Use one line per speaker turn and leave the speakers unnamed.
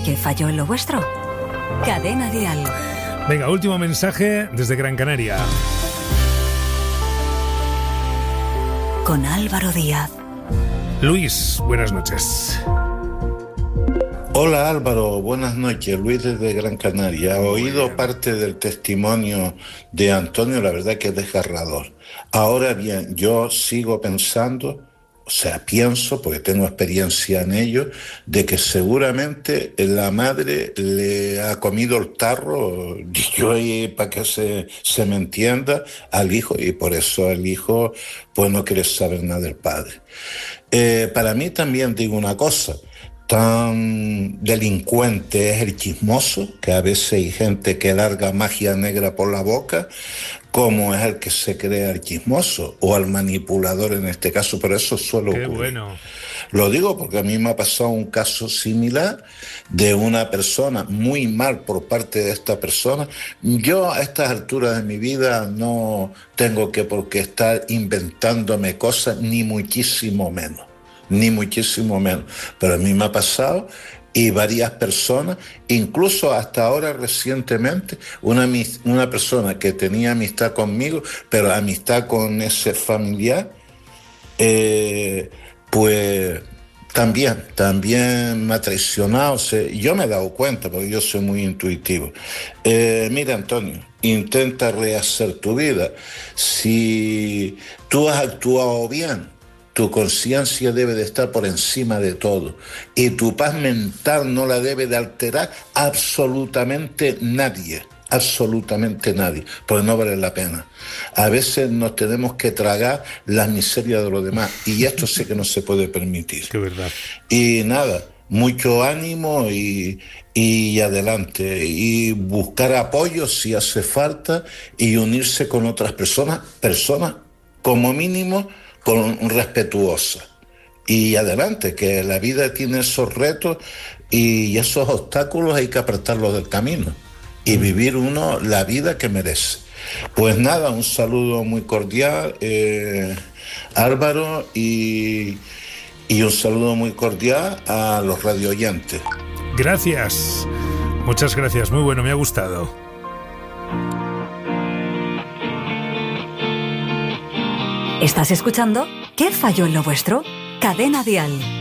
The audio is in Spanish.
¿Qué falló en lo vuestro? Cadena Dial.
Venga, último mensaje desde Gran Canaria.
Con Álvaro Díaz.
Luis, buenas noches.
Hola Álvaro, buenas noches. Luis desde Gran Canaria. He oído parte del testimonio de Antonio, la verdad que es desgarrador. Ahora bien, yo sigo pensando, pienso, porque tengo experiencia en ello, de que seguramente la madre le ha comido el tarro, yo para que se me entienda, al hijo, y por eso el hijo pues no quiere saber nada del padre. Para mí también digo una cosa, tan delincuente es el chismoso, que a veces hay gente que larga magia negra por la boca, como es el que se crea el chismoso o al manipulador en este caso, pero eso suele ocurrir.
Qué bueno.
Lo digo porque a mí me ha pasado un caso similar de una persona muy mal por parte de esta persona. Yo a estas alturas de mi vida no tengo por qué estar inventándome cosas, ni muchísimo menos. Pero a mí me ha pasado y varias personas, incluso hasta ahora recientemente, una persona que tenía amistad conmigo, pero amistad con ese familiar, pues también me ha traicionado. Yo me he dado cuenta, porque yo soy muy intuitivo. Mira, Antonio, intenta rehacer tu vida. Si tú has actuado bien, tu conciencia debe de estar por encima de todo y tu paz mental no la debe de alterar absolutamente nadie, porque no vale la pena. A veces nos tenemos que tragar las miserias de los demás y esto sí que no se puede permitir.
Qué verdad.
Y nada, mucho ánimo y adelante, y buscar apoyo si hace falta y unirse con otras personas como mínimo respetuosa, y adelante, que la vida tiene esos retos y esos obstáculos hay que apartarlos del camino y vivir uno la vida que merece. Pues nada, un saludo muy cordial, Álvaro, y un saludo muy cordial a los radioyentes.
Gracias, muchas gracias, muy bueno, me ha gustado.
¿Estás escuchando? ¿Qué falló en lo vuestro? Cadena Dial.